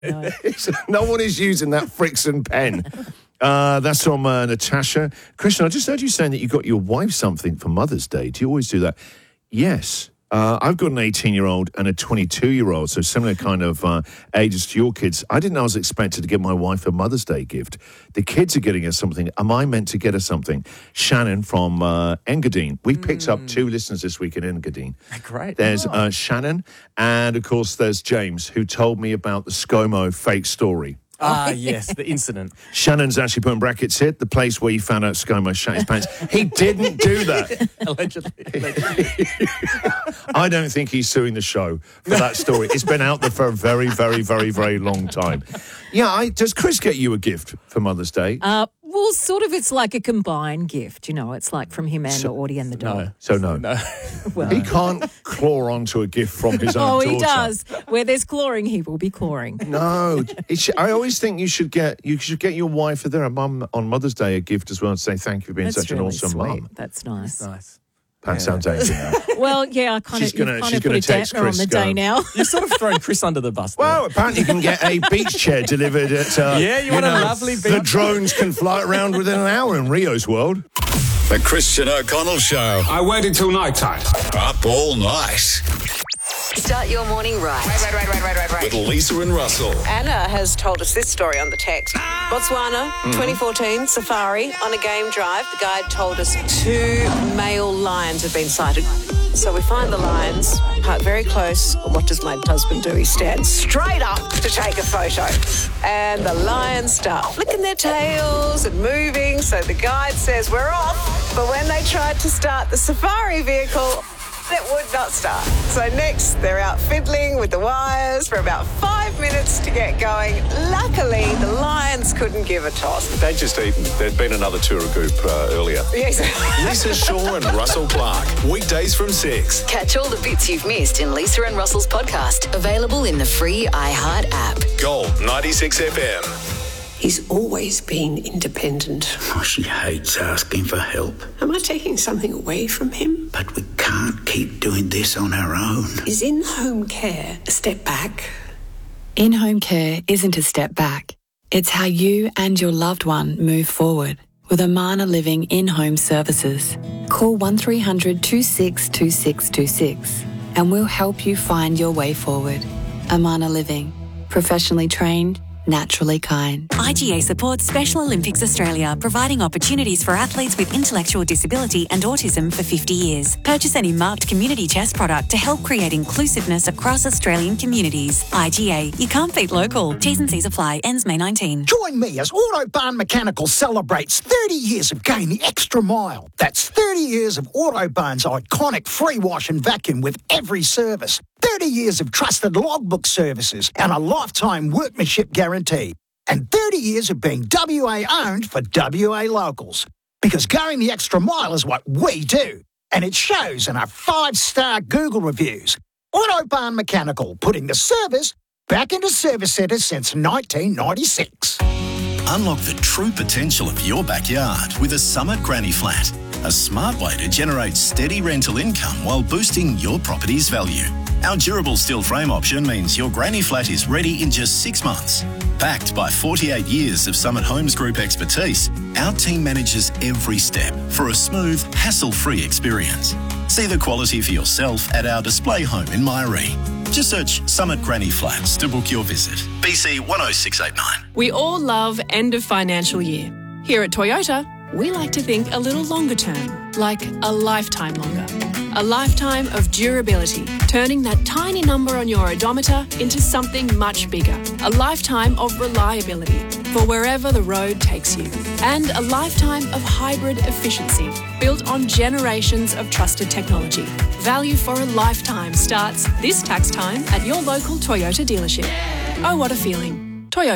No one is using that Frickson pen. That's from Natasha. Christian, I just heard you saying that you got your wife something for Mother's Day. Do you always do that? Yes. I've got an 18-year-old and a 22-year-old, so similar kind of ages to your kids. I didn't know I was expected to get my wife a Mother's Day gift. The kids are getting her something. Am I meant to get her something? Shannon from Engadine. We picked up 2 listeners this week in Engadine. Great. There's Shannon, and, of course, there's James, who told me about the ScoMo fake story. Yes, the incident. Shannon's actually put in brackets here, the place where you found out ScoMo shat his pants. He didn't do that. Allegedly. I don't think he's suing the show for that story. It's been out there for a very, very, very, very long time. Yeah, does Chris get you a gift for Mother's Day? Well, sort of, it's like a combined gift, It's like from him and Audie and the dog. No. Well, he can't claw onto a gift from his own daughter. Oh, he does. Where there's clawing, he will be clawing. No, I always think you should get your wife or their mum on Mother's Day a gift as well and say thank you for being such really an awesome mum. That's nice. That's nice. That sounds angry now. Well, yeah, I kind of put a damper on the day now. You've sort of thrown Chris under the bus. Well, apparently you can get a beach chair delivered at... you want a lovely beach chair? The drones can fly around within an hour in Rio's world. The Christian O'Connell Show. I waited till night time. Up all night. Start your morning right. Right. With Lisa and Russell. Anna has told us this story on the text. Botswana, 2014, safari, on a game drive. The guide told us 2 male lions have been sighted. So we find the lions, park very close. What does my husband do? He stands straight up to take a photo. And the lions start flicking their tails and moving. So the guide says, we're off. But when they tried to start the safari vehicle, it would not start. So next, they're out fiddling with the wires for about 5 minutes to get going. Luckily, the lions couldn't give a toss. They'd just eaten. There'd been another Turagoop earlier. Yes. Lisa Shaw and Russell Clark. Weekdays from 6. Catch all the bits you've missed in Lisa and Russell's podcast. Available in the free iHeart app. Gold 96 FM. He's always been independent. Oh, she hates asking for help. Am I taking something away from him? But we can't keep doing this on our own. Is in-home care a step back? In-home care isn't a step back. It's how you and your loved one move forward with Amana Living in-home services. Call 1300 26 2626 and we'll help you find your way forward. Amana Living. Professionally trained, naturally kind. IGA supports Special Olympics Australia, providing opportunities for athletes with intellectual disability and autism for 50 years. Purchase any marked community chest product to help create inclusiveness across Australian communities. IGA, you can't beat local. T's and C's apply. Ends May 19. Join me as Autobarn Mechanical celebrates 30 years of going the extra mile. That's 30 years of Autobarn's iconic free wash and vacuum with every service. 30 years of trusted logbook services and a lifetime workmanship guarantee. And 30 years of being WA owned for WA locals. Because going the extra mile is what we do. And it shows in our 5-star Google reviews. Autobarn Mechanical, putting the service back into service centres since 1996. Unlock the true potential of your backyard with a Summit Granny Flat. A smart way to generate steady rental income while boosting your property's value. Our durable steel frame option means your granny flat is ready in just 6 months. Backed by 48 years of Summit Homes Group expertise, our team manages every step for a smooth, hassle-free experience. See the quality for yourself at our display home in Myrie. Just search Summit Granny Flats to book your visit. BC 10689. We all love end of financial year. Here at Toyota, we like to think a little longer term, like a lifetime longer. A lifetime of durability, turning that tiny number on your odometer into something much bigger. A lifetime of reliability for wherever the road takes you. And a lifetime of hybrid efficiency, built on generations of trusted technology. Value for a lifetime starts this tax time at your local Toyota dealership. Oh, what a feeling.